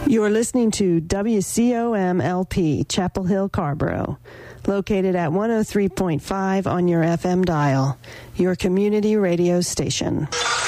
You're listening to WCOM-LP, Chapel Hill, Carborough, located at 103.5 on your FM dial, your community radio station.